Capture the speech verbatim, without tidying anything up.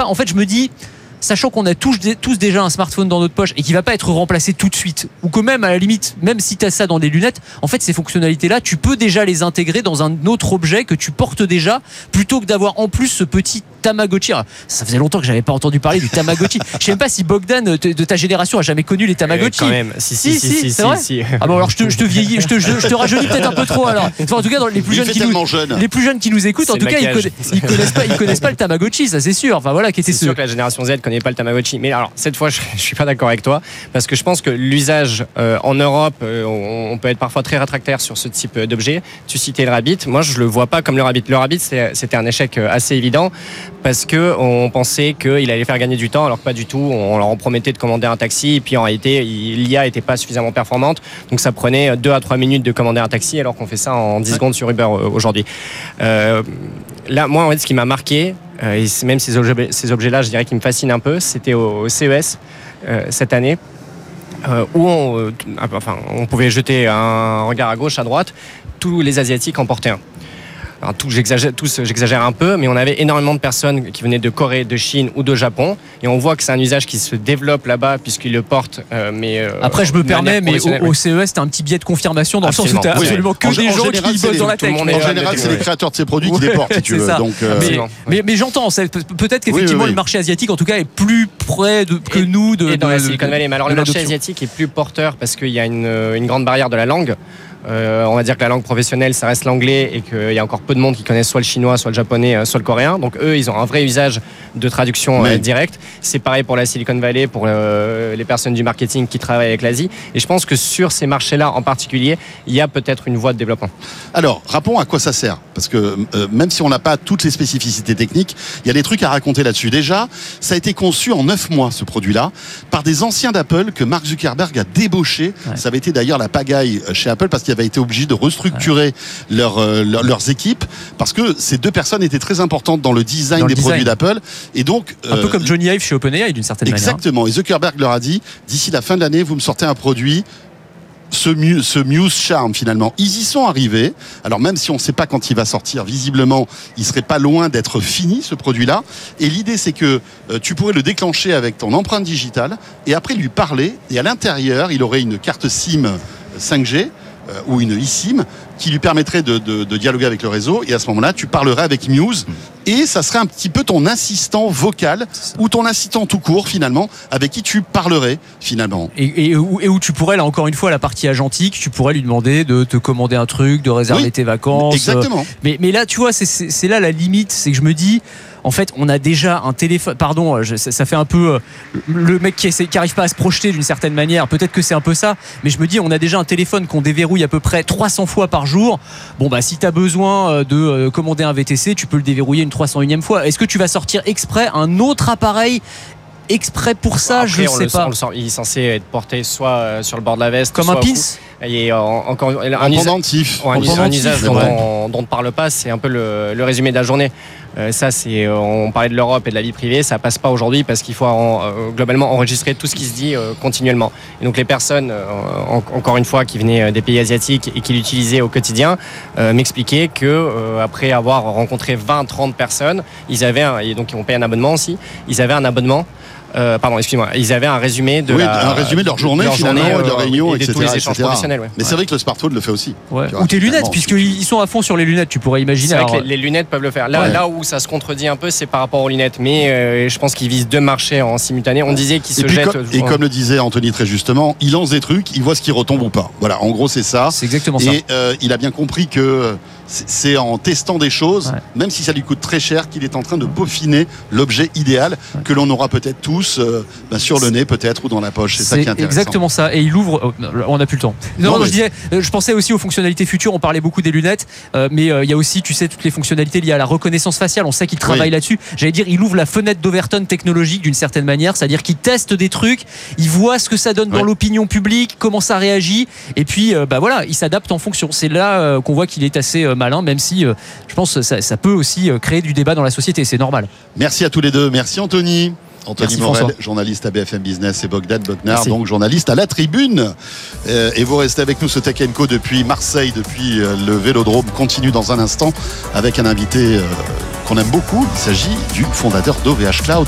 pas. En fait, je me dis. Sachant qu'on a tous, tous déjà un smartphone dans notre poche et qui va pas être remplacé tout de suite, ou que même à la limite, même si tu as ça dans des lunettes, en fait ces fonctionnalités-là, tu peux déjà les intégrer dans un autre objet que tu portes déjà, plutôt que d'avoir en plus ce petit Tamagotchi. Alors, ça faisait longtemps que j'avais pas entendu parler du Tamagotchi. Je sais même pas si Bogdan de ta génération a jamais connu les Tamagotchi. Euh, quand même, si si si, si, si, si c'est vrai si, si. Ah bon alors je te, je te vieillis, je te, je, je te rajeunis peut-être un peu trop alors. Enfin, en tout cas dans les plus jeunes qui nous, jeune. les plus jeunes qui nous écoutent, c'est en tout cas ils, conna, ils connaissent pas, ils connaissent pas le Tamagotchi, ça c'est sûr. Enfin voilà, qui était c'est sûr que la génération Z connaît pas le Tamagotchi. Mais alors cette fois, je, je suis pas d'accord avec toi parce que je pense que l'usage euh, en Europe, euh, on, on peut être parfois très rétractaire sur ce type d'objet. Tu citais le Rabbit, moi je le vois pas comme le Rabbit. Le Rabbit c'était, c'était un échec assez évident parce que on pensait qu'il allait faire gagner du temps, alors que pas du tout. On leur promettait de commander un taxi, et puis en réalité, l'I A n'était pas suffisamment performante, donc ça prenait deux à trois minutes de commander un taxi, alors qu'on fait ça en dix secondes sur Uber aujourd'hui. Euh, là, moi, en fait, ce qui m'a marqué, euh, et même ces, objets, ces objets-là, je dirais qu'ils me fascinent un peu, c'était au, au C E S euh, cette année. Euh, où on, euh, enfin, on pouvait jeter un regard à gauche, à droite, tous les Asiatiques en portaient un. Alors, tout, j'exagère, tous, j'exagère un peu, mais on avait énormément de personnes qui venaient de Corée, de Chine ou de Japon, et on voit que c'est un usage qui se développe là-bas puisqu'ils le portent. Euh, mais euh, après, je me permets, mais au, au C E S, t'as un petit biais de confirmation dans absolument. le sens où t'as oui, absolument que en, des en gens général, qui bossent dans la tech. En général, c'est les créateurs de ces produits qui les portent, si tu veux. Donc, euh... mais, mais, mais j'entends, c'est, peut-être qu'effectivement, oui, oui, oui. le marché asiatique, en tout cas, est plus près de, que et, nous de, et dans de, la Silicon Valley. Mais alors, le marché asiatique est plus porteur parce qu'il y a une, une grande barrière de la langue. Euh, on va dire que la langue professionnelle ça reste l'anglais et qu'il y a encore peu de monde qui connaissent soit le chinois, soit le japonais, soit le coréen. Donc eux ils ont un vrai usage de traduction euh, directe. C'est pareil pour la Silicon Valley, pour euh, les personnes du marketing qui travaillent avec l'Asie. Et je pense que sur ces marchés-là en particulier, il y a peut-être une voie de développement. Alors rappelons à quoi ça sert, parce que euh, même si on n'a pas toutes les spécificités techniques, il y a des trucs à raconter là-dessus. Déjà, ça a été conçu en neuf mois ce produit-là par des anciens d'Apple que Mark Zuckerberg a débauché. Ouais. Ça avait été d'ailleurs la pagaille chez Apple parce qu'il avait été obligé de restructurer ouais. leur, euh, leur, leurs équipes parce que ces deux personnes étaient très importantes dans le design dans des le produits design. d'Apple et donc un euh, peu comme Johnny Ive chez OpenAI d'une certaine exactement. manière. Exactement. Et Zuckerberg leur a dit d'ici la fin de l'année vous me sortez un produit. Ce Muse, ce Muse Charm finalement, ils y sont arrivés. Alors même si on ne sait pas quand il va sortir, visiblement, il serait pas loin d'être fini ce produit-là. Et l'idée c'est que euh, tu pourrais le déclencher avec ton empreinte digitale et après lui parler. Et à l'intérieur, il aurait une carte SIM cinq G euh, ou une eSIM qui lui permettrait de, de, de dialoguer avec le réseau. Et à ce moment-là, tu parlerais avec Muse. Et ça serait un petit peu ton assistant vocal ou ton assistant tout court finalement avec qui tu parlerais finalement. Et, et, où, et où tu pourrais là encore une fois la partie agentique, tu pourrais lui demander de te commander un truc, de réserver oui, tes vacances. Exactement. Mais, mais là tu vois c'est, c'est, c'est là la limite, c'est que je me dis en fait on a déjà un téléphone, pardon je, ça, ça fait un peu euh, le mec qui, essaie, qui arrive pas à se projeter d'une certaine manière, peut-être que c'est un peu ça, mais je me dis on a déjà un téléphone qu'on déverrouille à peu près trois cents fois par jour. Bon bah si tu as besoin de euh, commander un V T C, tu peux le déverrouiller une trois cent unième fois. Est-ce que tu vas sortir exprès un autre appareil exprès pour ça? Après, je on sais le pas. Sent, on le sent, il est censé être porté soit euh, sur le bord de la veste, comme soit un pins. Et euh, encore un, un pendentif, un, un, un usage dont, on, dont on ne parle pas, c'est un peu le, le résumé de la journée. Euh, ça, c'est, euh, on parlait de l'Europe et de la vie privée, ça passe pas aujourd'hui parce qu'il faut en, euh, globalement enregistrer tout ce qui se dit euh, continuellement. Et donc les personnes, euh, en, encore une fois, qui venaient des pays asiatiques et qui l'utilisaient au quotidien, euh, m'expliquaient que euh, après avoir rencontré vingt trente personnes, ils avaient un, et donc ils ont payé un abonnement aussi, ils avaient un abonnement. Euh, pardon, excuse-moi. Ils avaient un résumé de oui, la, un résumé de leur journée, de leur finalement, journée, de leur réunion, et de et cetera, tous les échanges professionnels. Ouais. Mais ouais. c'est vrai que le smartphone le fait aussi. Ouais. Ou tes lunettes, puisqu'ils sont à fond sur les lunettes, tu pourrais imaginer. C'est vrai alors... que les, les lunettes peuvent le faire. Là, ouais. là où ça se contredit un peu, c'est par rapport aux lunettes. Mais euh, je pense qu'ils visent deux marchés en simultané. On disait qu'ils se jettent. Com- et comme le disait Anthony très justement, il lance des trucs, il voit ce qui retombe ou pas. Voilà, en gros c'est ça. C'est exactement et, ça. Et euh, il a bien compris que c'est en testant des choses, ouais. même si ça lui coûte très cher, qu'il est en train de peaufiner l'objet idéal ouais. que l'on aura peut-être tous euh, ben sur le nez peut-être ou dans la poche. C'est, c'est ça qui est intéressant. Exactement ça. Et il ouvre. Oh, on n'a plus le temps. Non, non, non je disais, je pensais aussi aux fonctionnalités futures. On parlait beaucoup des lunettes, euh, mais il euh, y a aussi, tu sais, toutes les fonctionnalités liées à la reconnaissance faciale. On sait qu'il travaille oui. là-dessus. J'allais dire, il ouvre la fenêtre d'Overton technologique d'une certaine manière, c'est-à-dire qu'il teste des trucs, il voit ce que ça donne ouais. dans l'opinion publique, comment ça réagit, et puis euh, bah voilà, il s'adapte en fonction. C'est là euh, qu'on voit qu'il est assez euh, malin, même si euh, je pense que ça, ça peut aussi créer du débat dans la société, c'est normal. Merci à tous les deux, merci Anthony. Anthony merci Morel, François. Journaliste à B F M Business, et Bogdan Bognar, donc journaliste à La Tribune. Euh, et vous restez avec nous, ce Tech and Co depuis Marseille, depuis euh, le Vélodrome, continue dans un instant avec un invité euh, qu'on aime beaucoup. Il s'agit du fondateur d'O V H Cloud.